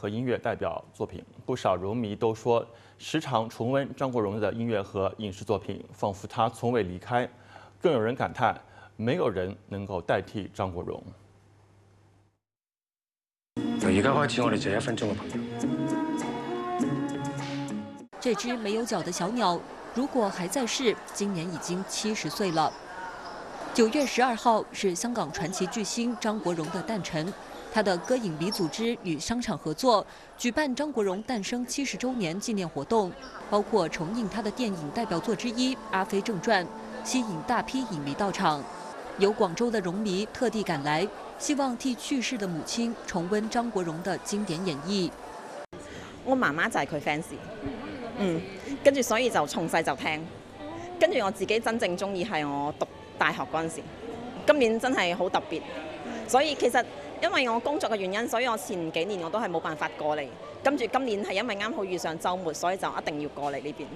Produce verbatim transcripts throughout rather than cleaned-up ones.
和音乐代表作品。不少容迷都说，时常重温张国荣的音乐和影视作品，仿佛他从未离开。更有人感叹，没有人能够代替张国荣。 由而家開始，我哋就係一分鐘嘅朋友。 这只没有脚的小鸟，如果还在世，今年已经七十岁了。九月十二号是香港传奇巨星张国荣的诞辰，他的歌影迷组织与商场合作，举办张国荣诞生七十周年纪念活动，包括重映他的电影代表作之一《阿飞正传》，吸引大批影迷到场。有广州的荣迷特地趕來，希望替去世的母親重溫張國榮的經典演繹。 我媽媽就係佢 fans， 嗯，跟住所以就從細就聽，跟住我自己真正中意係我讀大學嗰陣時。今年真係好特別，所以其實因為我工作嘅原因，所以我前幾年我都係冇辦法過嚟，跟住今年係因為啱好遇上週末，所以就一定要過嚟呢邊。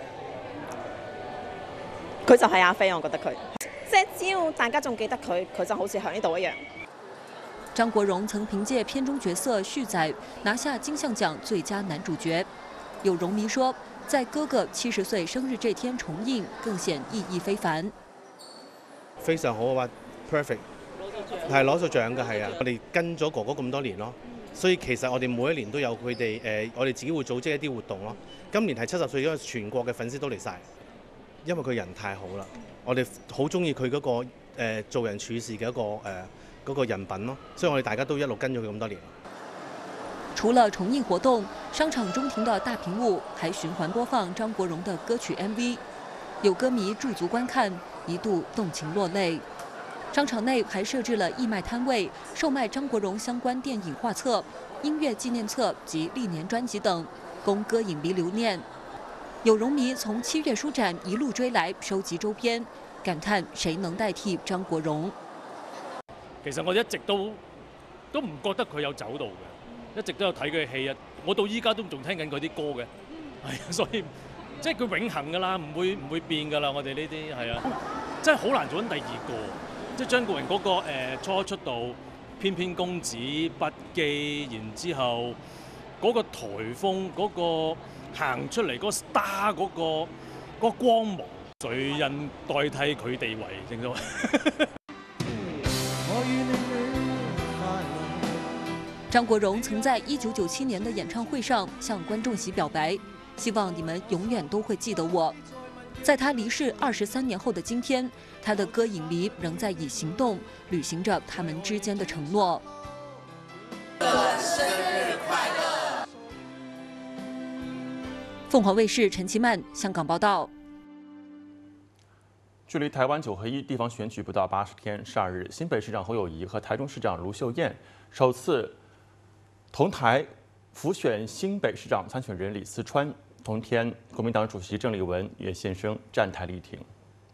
佢就係阿飛，我覺得佢。即係只要大家仲記得佢，佢就好似喺呢度一樣。 張國榮曾憑借片中角色旭仔拿下金像獎最佳男主角。有榮迷說，在哥哥七十歲生日這天重映，更顯意義非凡。 非常好啊 ，perfect， 係攞咗獎嘅，係啊！我哋跟咗哥哥咁多年咯，所以其實我哋每一年都有佢哋誒，我哋自己會組織一啲活動咯。今年係七十歲，因為全國嘅粉絲都嚟晒。因為佢人太好啦，我哋好中意佢嗰個、呃、做人處事嘅一個誒嗰、呃那個人品咯，所以我哋大家都一路跟咗佢咁多年。 除了重映活動，商場中庭的大屏幕還循環播放張國榮的歌曲 M V， 有歌迷駐足觀看，一度動情落淚。商場內還設置了義賣攤位，售賣張國榮相關電影畫冊、音樂紀念冊及歷年專輯等，供歌影迷留念。有榮迷從七月書展一路追來收集周邊，感嘆誰能代替張國榮？ 其實我一直都都唔覺得佢有走到嘅，一直都有睇佢嘅戲啊！我到依家都仲聽緊佢啲歌嘅，係啊，所以即係佢永恆㗎啦，唔會唔會變㗎啦。我哋呢啲係啊，真係好難做緊第二個。即係張國榮嗰個誒初出道，翩翩公子、筆記，然之後嗰個颱風嗰個。行出嚟嗰個 star 嗰個嗰個光芒，誰人代替佢地位？正所謂。 張國榮曾在一九九七年的演唱會上向觀眾席表白，希望你們永遠都會記得我。在他離世二十三年後的今天，他的歌影迷仍在以行動履行着他們之間的承諾。生日快樂！鳳凰衛視陳其曼香港報道。 距離台灣九合一地方選舉不到八十天，十二日，新北市長侯友宜和台中市長盧秀燕首次同台輔選新北市長參選人李四川。同天，國民黨主席鄭麗文也現身站台力挺。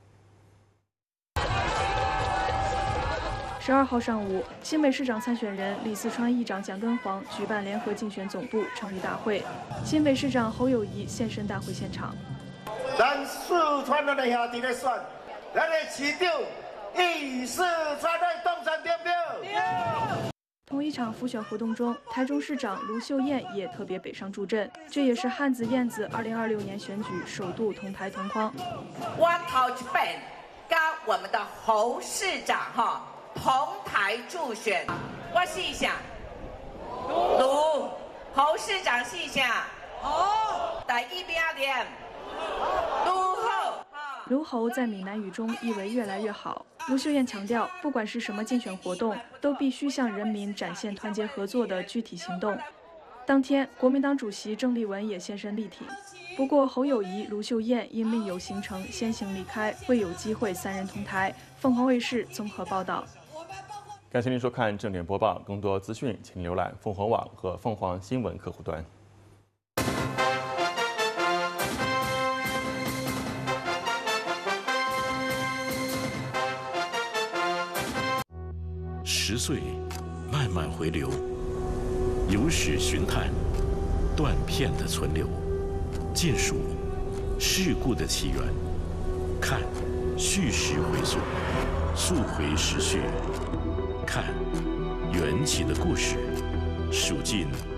十二號上午，新北市長參選人李四川議長蔣敦煌舉辦聯合競選總部成立大會，新北市長侯友宜現身大會現場。 咱四川的兄弟在選，咱的市長以四川的東山點票。 同一場輔選活動中，台中市長盧秀燕也特別北上助陣，這也是漢子燕子二零二六年選舉首度同台同框。 我頭一本跟我們的侯市長哈。同台助選，我試一下，盧侯市長試一下，好，第一邊點，盧侯。 盧侯在閩南語中意為越來越好。盧秀燕強調，不管是什麼競選活動，都必須向人民展現團結合作的具體行動。當天，國民黨主席鄭麗文也現身力挺。不過，侯友宜、盧秀燕因另有行程先行離開，未有機會三人同台。鳳凰衛視綜合報道。 感謝您收看正點播報，更多資訊請瀏覽鳳凰網和鳳凰新聞客戶端。 十歲，慢慢回流，有史尋探，斷片的存留，盡數事故的起源，看敘事回溯，溯回時序。看緣起的故事，數盡